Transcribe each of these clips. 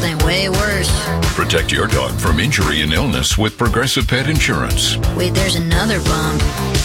Way worse. Protect your dog from injury and illness with Progressive Pet Insurance. Wait, there's another bump.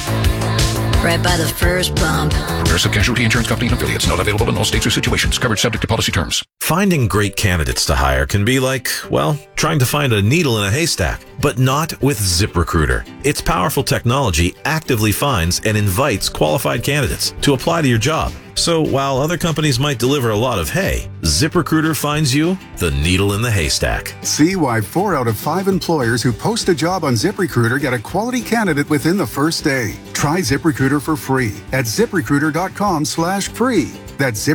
Right by the first bump. Progressive Casualty Insurance Company and affiliates. Not available in all states or situations. Coverage subject to policy terms. Finding great candidates to hire can be like, well, trying to find a needle in a haystack. But not with ZipRecruiter. Its powerful technology actively finds and invites qualified candidates to apply to your job. So while other companies might deliver a lot of hay, ZipRecruiter finds you the needle in the haystack. See why 4 out of 5 employers who post a job on ZipRecruiter get a quality candidate within the first day. Try ZipRecruiter for free at ZipRecruiter.com/free. That's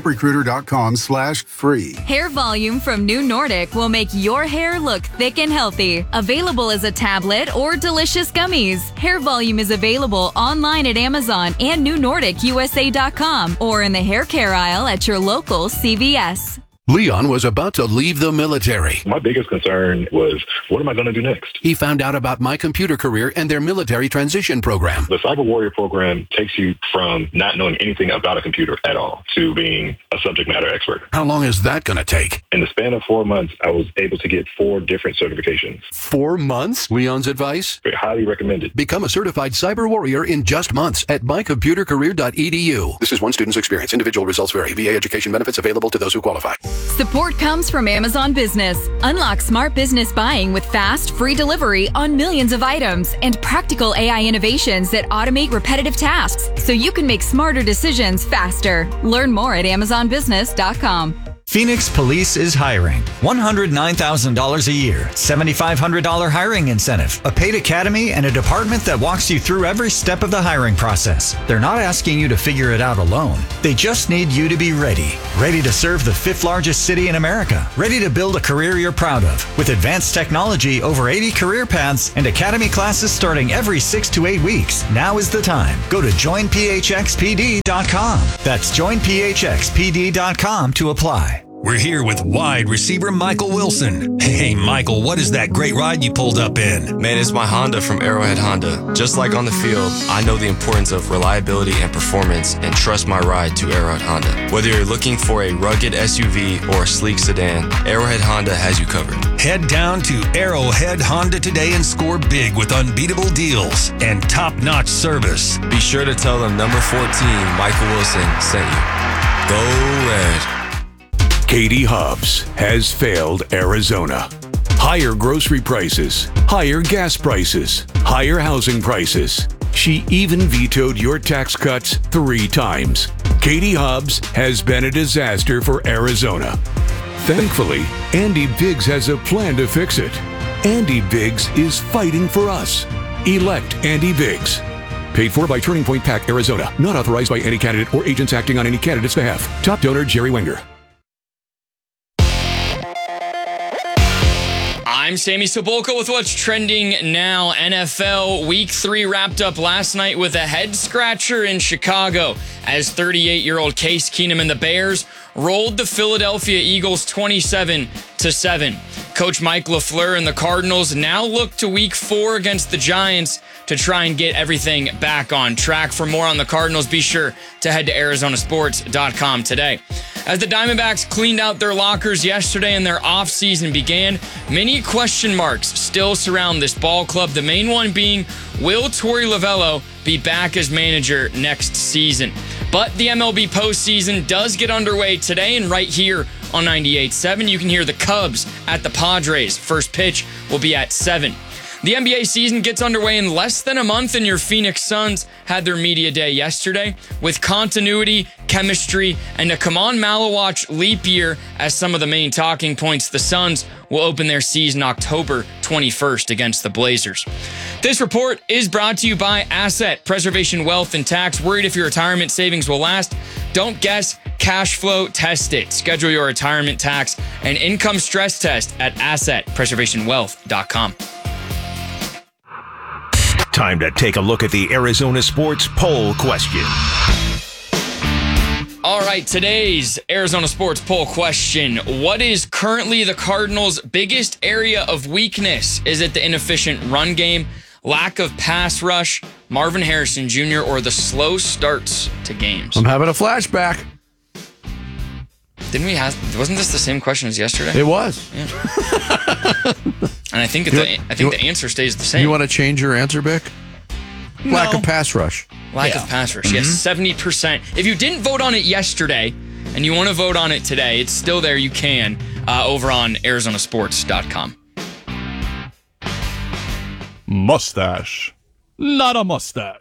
ZipRecruiter.com/free. Hair Volume from New Nordic will make your hair look thick and healthy. Available as a tablet or delicious gummies. Hair Volume is available online at Amazon and NewNordicUSA.com or in the hair care aisle at your local CVS. Leon was about to leave the military. My biggest concern was, what am I going to do next? He found out about My Computer Career and their military transition program. The Cyber Warrior program takes you from not knowing anything about a computer at all to being a subject matter expert. How long is that going to take? In the span of 4 months, I was able to get 4 different certifications. 4 months? Leon's advice? Highly recommended. Become a certified cyber warrior in just months at mycomputercareer.edu. This is one student's experience. Individual results vary. VA education benefits available to those who qualify. Support comes from Amazon Business. Unlock smart business buying with fast, free delivery on millions of items and practical AI innovations that automate repetitive tasks so you can make smarter decisions faster. Learn more at AmazonBusiness.com. Phoenix Police is hiring. $109,000 a year, $7,500 hiring incentive, a paid academy, and a department that walks you through every step of the hiring process. They're not asking you to figure it out alone. They just need you to be ready. Ready to serve the 5th largest city in America. Ready to build a career you're proud of. With advanced technology, over 80 career paths, and academy classes starting every 6 to 8 weeks. Now is the time. Go to joinphxpd.com. That's joinphxpd.com to apply. We're here with wide receiver Michael Wilson. Hey, Michael, what is that great ride you pulled up in? Man, it's my Honda from Arrowhead Honda. Just like on the field, I know the importance of reliability and performance and trust my ride to Arrowhead Honda. Whether you're looking for a rugged SUV or a sleek sedan, Arrowhead Honda has you covered. Head down to Arrowhead Honda today and score big with unbeatable deals and top-notch service. Be sure to tell them number 14, Michael Wilson, sent you. Go Red. Katie Hobbs has failed Arizona. Higher grocery prices, higher gas prices, higher housing prices. She even vetoed your tax cuts 3 times. Katie Hobbs has been a disaster for Arizona. Thankfully, Andy Biggs has a plan to fix it. Andy Biggs is fighting for us. Elect Andy Biggs. Paid for by Turning Point PAC, Arizona. Not authorized by any candidate or agents acting on any candidate's behalf. Top donor, Jerry Wenger. I'm Sammy Sobolka with what's trending now. NFL Week 3 wrapped up last night with a head-scratcher in Chicago as 38-year-old Case Keenum and the Bears rolled the Philadelphia Eagles 27-7. Coach Mike LaFleur and the Cardinals now look to Week 4 against the Giants to try and get everything back on track. For more on the Cardinals, be sure to head to ArizonaSports.com today. As the Diamondbacks cleaned out their lockers yesterday and their offseason began, many question marks still surround this ball club. The main one being, will Torey Lovullo be back as manager next season? But the MLB postseason does get underway today, and right here on 98.7, you can hear the Cubs at the Padres. First pitch will be at 7. The NBA season gets underway in less than a month, and your Phoenix Suns had their media day yesterday with continuity, chemistry, and a Come On Malawatch leap year as some of the main talking points. The Suns will open their season October 21st against the Blazers. This report is brought to you by Asset Preservation Wealth and Tax. Worried if your retirement savings will last? Don't guess. Cash flow test it. Schedule your retirement tax and income stress test at AssetPreservationWealth.com. Time to take a look at the Arizona Sports Poll question. All right, today's Arizona Sports Poll question. What is currently the Cardinals' biggest area of weakness? Is it the inefficient run game, lack of pass rush, Marvin Harrison Jr., or the slow starts to games? I'm having a flashback. Didn't we have? Wasn't this the same question as yesterday? It was. Yeah. And I think the answer stays the same. You want to change your answer, Bick? No. Lack of pass rush. Lack of pass rush. Yes, 70%. If you didn't vote on it yesterday and you want to vote on it today, it's still there. You can over on ArizonaSports.com. Mustache. Not a mustache.